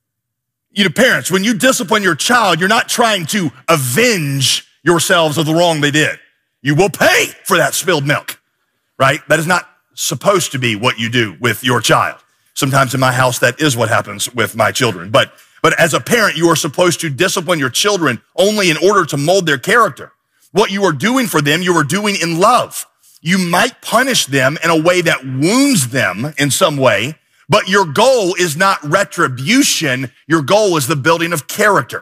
You know, parents, when you discipline your child, you're not trying to avenge yourselves of the wrong they did. You will pay for that spilled milk, right? That is not supposed to be what you do with your child. Sometimes in my house, that is what happens with my children. But, but as a parent, you are supposed to discipline your children only in order to mold their character. What you are doing for them, you are doing in love. You might punish them in a way that wounds them in some way, but your goal is not retribution. Your goal is the building of character.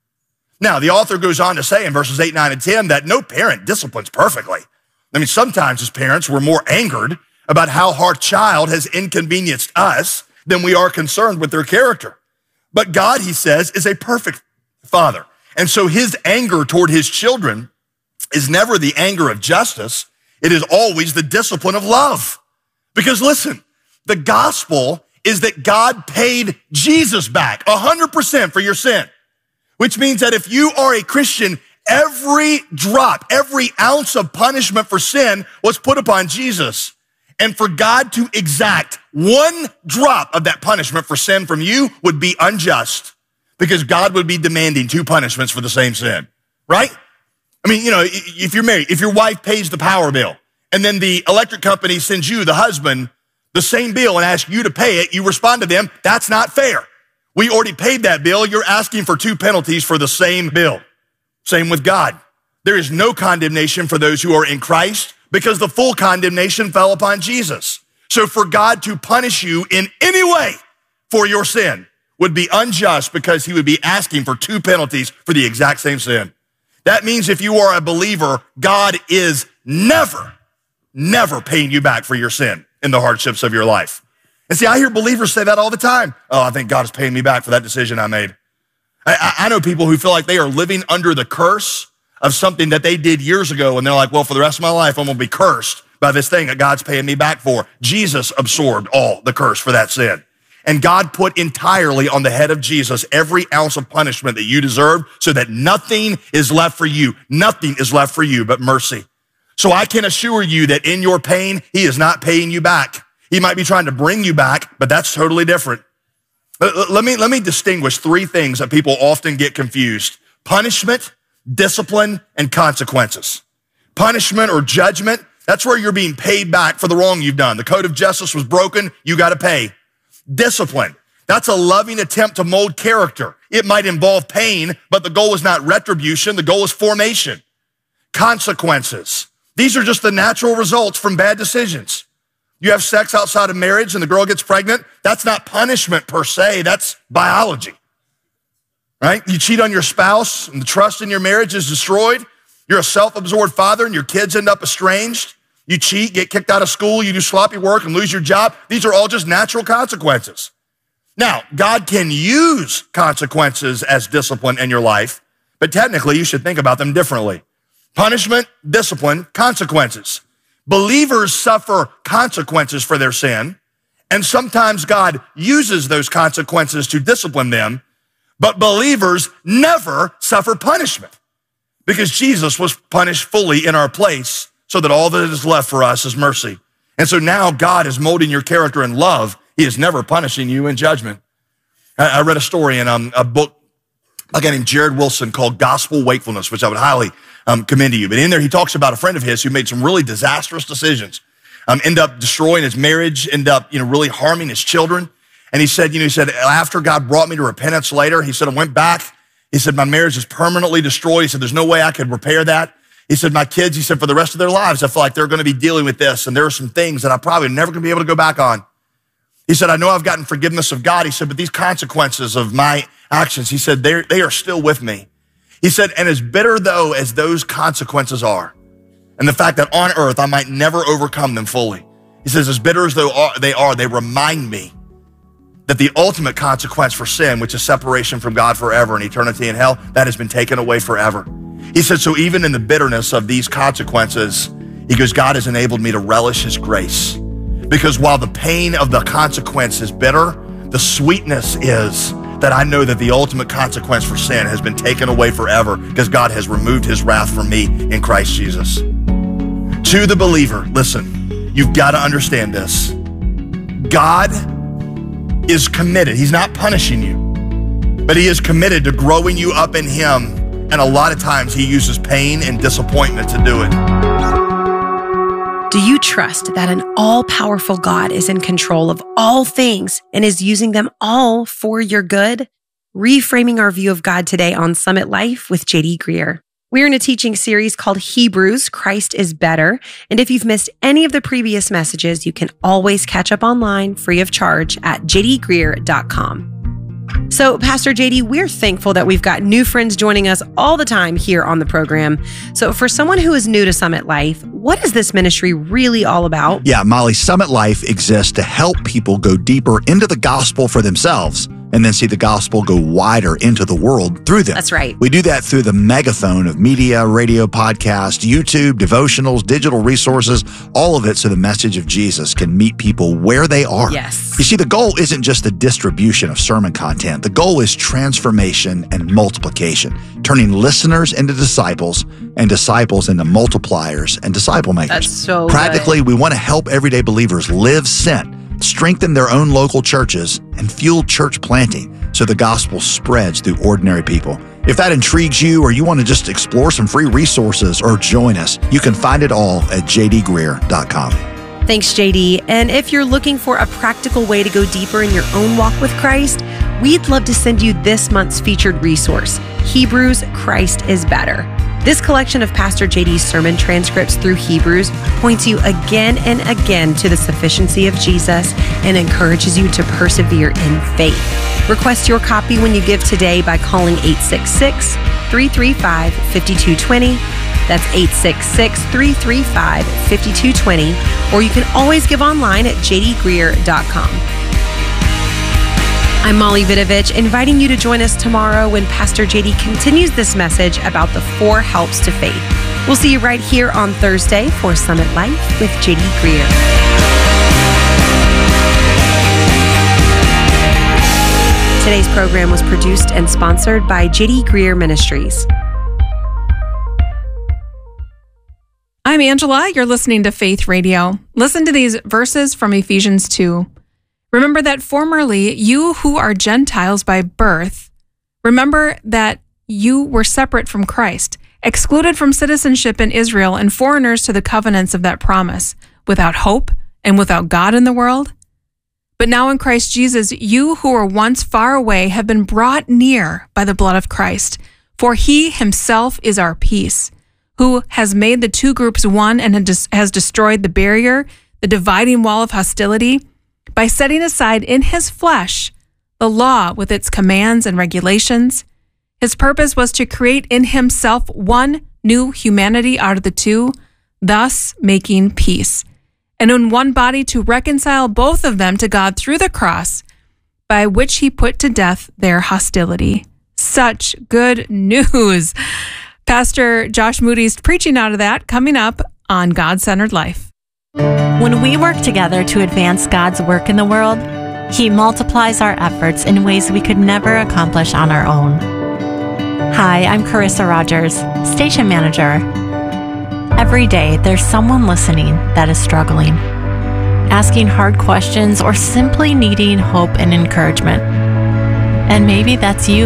Now, the author goes on to say in verses eight, nine, and ten that no parent disciplines perfectly. I mean, sometimes as parents, we're more angered about how our child has inconvenienced us than we are concerned with their character. But God, he says, is a perfect father. And so his anger toward his children is never the anger of justice. It is always the discipline of love. Because listen, the gospel is that God paid Jesus back one hundred percent for your sin. Which means that if you are a Christian, every drop, every ounce of punishment for sin was put upon Jesus. And for God to exact one drop of that punishment for sin from you would be unjust, because God would be demanding two punishments for the same sin, right? I mean, you know, if you're married, if your wife pays the power bill and then the electric company sends you, the husband, the same bill and asks you to pay it, you respond to them, that's not fair. We already paid that bill. You're asking for two penalties for the same bill. Same with God. There is no condemnation for those who are in Christ, because the full condemnation fell upon Jesus. So for God to punish you in any way for your sin would be unjust, because he would be asking for two penalties for the exact same sin. That means if you are a believer, God is never, never paying you back for your sin in the hardships of your life. And see, I hear believers say that all the time. Oh, I think God is paying me back for that decision I made. I, I know people who feel like they are living under the curse of something that they did years ago, and they're like, well, for the rest of my life, I'm going to be cursed by this thing that God's paying me back for. Jesus absorbed all the curse for that sin. And God put entirely on the head of Jesus every ounce of punishment that you deserved, so that nothing is left for you. Nothing is left for you but mercy. So I can assure you that in your pain, he is not paying you back. He might be trying to bring you back, but that's totally different. Let me, let me distinguish three things that people often get confused: punishment, discipline, and consequences. Punishment or judgment, that's where you're being paid back for the wrong you've done. The code of justice was broken, you got to pay. Discipline, that's a loving attempt to mold character. It might involve pain, but the goal is not retribution, the goal is formation. Consequences, these are just the natural results from bad decisions. You have sex outside of marriage and the girl gets pregnant, that's not punishment per se, that's biology. right? You cheat on your spouse and the trust in your marriage is destroyed. You're a self-absorbed father and your kids end up estranged. You cheat, get kicked out of school, you do sloppy work and lose your job. These are all just natural consequences. Now, God can use consequences as discipline in your life, but technically you should think about them differently. Punishment, discipline, consequences. Believers suffer consequences for their sin, and sometimes God uses those consequences to discipline them, but believers never suffer punishment because Jesus was punished fully in our place so that all that is left for us is mercy. And so now God is molding your character in love. He is never punishing you in judgment. I read a story in um, a book by a guy named Jared Wilson called Gospel Wakefulness, which I would highly um, commend to you. But in there, he talks about a friend of his who made some really disastrous decisions, um, end up destroying his marriage, end up, you know, really harming his children. And he said, you know, he said, after God brought me to repentance later, he said, I went back. He said, my marriage is permanently destroyed. He said, there's no way I could repair that. He said, my kids, he said, for the rest of their lives, I feel like they're going to be dealing with this. And there are some things that I probably never going to be able to go back on. He said, I know I've gotten forgiveness of God. He said, but these consequences of my actions, he said, they they are still with me. He said, and as bitter though as those consequences are, and the fact that on earth I might never overcome them fully, he says, as bitter as they are, they remind me that the ultimate consequence for sin, which is separation from God forever and eternity in hell, that has been taken away forever. He said, so even in the bitterness of these consequences, he goes, God has enabled me to relish his grace. Because while the pain of the consequence is bitter, the sweetness is that I know that the ultimate consequence for sin has been taken away forever because God has removed his wrath from me in Christ Jesus. To the believer, listen, you've got to understand this. God is committed. He's not punishing you, but he is committed to growing you up in him. And a lot of times he uses pain and disappointment to do it. Do you trust that an all-powerful God is in control of all things and is using them all for your good? Reframing our view of God today on Summit Life with J D Greear. We're in a teaching series called Hebrews, Christ is Better. And if you've missed any of the previous messages, you can always catch up online free of charge at j d greear dot com. So, Pastor J D, we're thankful that we've got new friends joining us all the time here on the program. So, for someone who is new to Summit Life, what is this ministry really all about? Yeah, Molly, Summit Life exists to help people go deeper into the gospel for themselves and then see the gospel go wider into the world through them. That's right. We do that through the megaphone of media, radio, podcast, YouTube, devotionals, digital resources, all of it so the message of Jesus can meet people where they are. Yes. You see, the goal isn't just the distribution of sermon content. The goal is transformation and multiplication, turning listeners into disciples and disciples into multipliers and disciple makers. That's so Practically, good. we want to help everyday believers live sent, strengthen their own local churches, and fuel church planting so the gospel spreads through ordinary people. If that intrigues you or you want to just explore some free resources or join us, you can find it all at j d greear dot com. Thanks, J D. And if you're looking for a practical way to go deeper in your own walk with Christ, we'd love to send you this month's featured resource, Hebrews, Christ is Better. This collection of Pastor J D's sermon transcripts through Hebrews points you again and again to the sufficiency of Jesus and encourages you to persevere in faith. Request your copy when you give today by calling eight six six, three three five, five two two zero. That's eight six six, three three five, five two two zero. Or you can always give online at j d greear dot com. I'm Molly Vidovich, inviting you to join us tomorrow when Pastor J D continues this message about the four helps to faith. We'll see you right here on Thursday for Summit Life with J D Greear. Today's program was produced and sponsored by J D Greear Ministries. I'm Angela. You're listening to Faith Radio. Listen to these verses from Ephesians two. Remember that formerly you who are Gentiles by birth, remember that you were separate from Christ, excluded from citizenship in Israel and foreigners to the covenants of that promise, without hope and without God in the world. But now in Christ Jesus, you who were once far away have been brought near by the blood of Christ, for he himself is our peace, who has made the two groups one and has destroyed the barrier, the dividing wall of hostility, by setting aside in his flesh the law with its commands and regulations. His purpose was to create in himself one new humanity out of the two, thus making peace, and in one body to reconcile both of them to God through the cross, by which he put to death their hostility. Such good news. Pastor Josh Moody's preaching out of that, coming up on God-Centered Life. When we work together to advance God's work in the world, he multiplies our efforts in ways we could never accomplish on our own. Hi, I'm Carissa Rogers, station manager. Every day, there's someone listening that is struggling, asking hard questions, or simply needing hope and encouragement. And maybe that's you.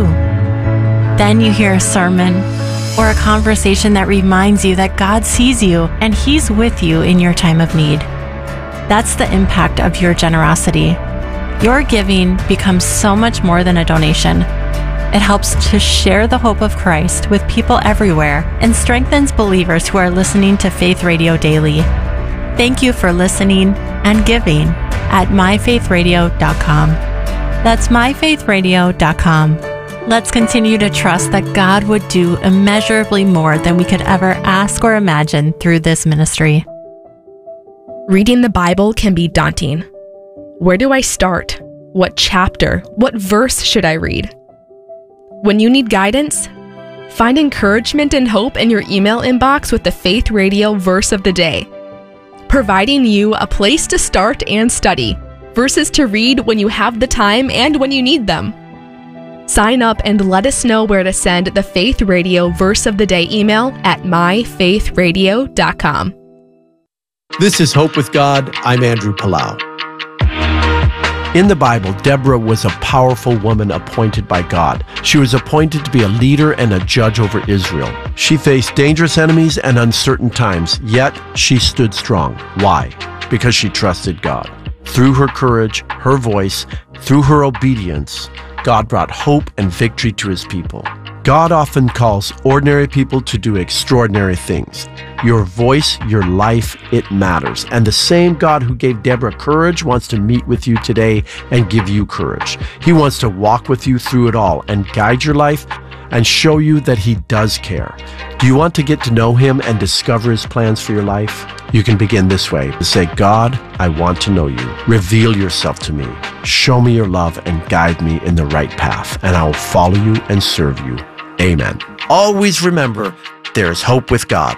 Then you hear a sermon or a conversation that reminds you that God sees you and he's with you in your time of need. That's the impact of your generosity. Your giving becomes so much more than a donation. It helps to share the hope of Christ with people everywhere and strengthens believers who are listening to Faith Radio daily. Thank you for listening and giving at my faith radio dot com. That's my faith radio dot com. Let's continue to trust that God would do immeasurably more than we could ever ask or imagine through this ministry. Reading the Bible can be daunting. Where do I start? What chapter? What verse should I read? When you need guidance, find encouragement and hope in your email inbox with the Faith Radio Verse of the Day, providing you a place to start and study, verses to read when you have the time and when you need them. Sign up and let us know where to send the Faith Radio Verse of the Day email at my faith radio dot com. This is Hope with God. I'm Andrew Palau. In the Bible, Deborah was a powerful woman appointed by God. She was appointed to be a leader and a judge over Israel. She faced dangerous enemies and uncertain times, yet she stood strong. Why? Because she trusted God. Through her courage, her voice, through her obedience, God brought hope and victory to his people. God often calls ordinary people to do extraordinary things. Your voice, your life, it matters. And the same God who gave Deborah courage wants to meet with you today and give you courage. He wants to walk with you through it all and guide your life and show you that he does care. Do you want to get to know him and discover his plans for your life? You can begin this way. Say, God, I want to know you. Reveal yourself to me. Show me your love and guide me in the right path, and I will follow you and serve you. Amen. Always remember, there is hope with God.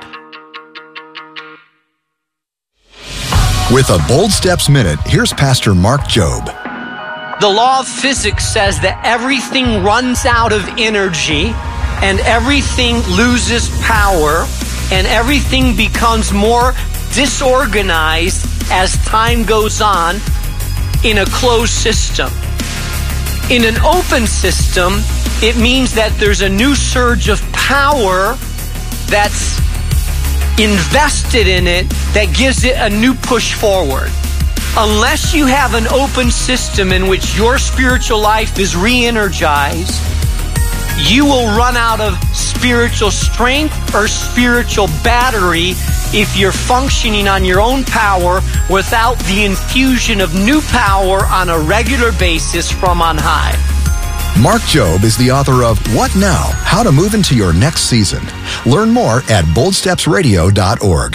With a Bold Steps Minute, here's Pastor Mark Jobe. The law of physics says that everything runs out of energy and everything loses power and everything becomes more disorganized as time goes on in a closed system. In an open system, it means that there's a new surge of power that's invested in it that gives it a new push forward. Unless you have an open system in which your spiritual life is re-energized, you will run out of spiritual strength or spiritual battery if you're functioning on your own power without the infusion of new power on a regular basis from on high. Mark Jobe is the author of What Now? How to Move into Your Next Season. Learn more at bold steps radio dot org.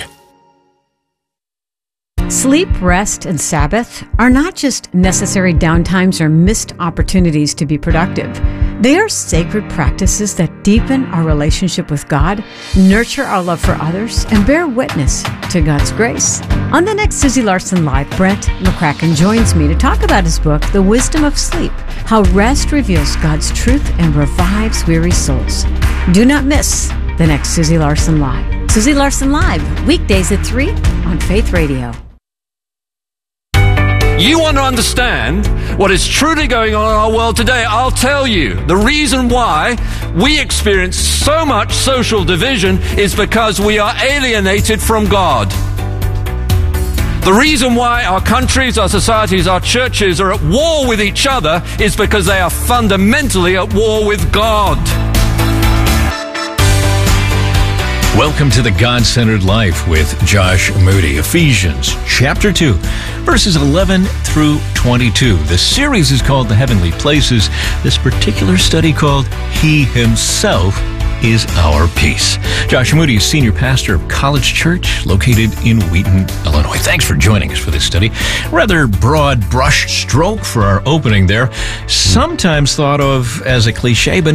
Sleep, rest, and Sabbath are not just necessary downtimes or missed opportunities to be productive. They are sacred practices that deepen our relationship with God, nurture our love for others, and bear witness to God's grace. On the next Susie Larson Live, Brent McCracken joins me to talk about his book, The Wisdom of Sleep, How Rest Reveals God's Truth and Revives Weary Souls. Do not miss the next Susie Larson Live. Susie Larson Live, weekdays at three on Faith Radio. You want to understand what is truly going on in our world today? I'll tell you. The reason why we experience so much social division is because we are alienated from God. The reason why our countries, our societies, our churches are at war with each other is because they are fundamentally at war with God. Welcome to the God-Centered Life with Josh Moody. Ephesians chapter two, verses eleven through twenty-two. The series is called The Heavenly Places. This particular study called He Himself is Our Peace. Josh Moody is senior pastor of College Church located in Wheaton, Illinois. Thanks for joining us for this study. Rather broad brush stroke for our opening there. Sometimes thought of as a cliche, but